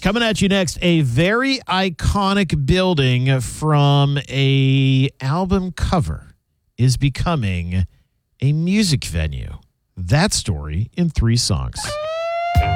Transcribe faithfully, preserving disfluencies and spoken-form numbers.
Coming at you next, a very iconic building from a album cover is becoming a music venue. That story in three songs.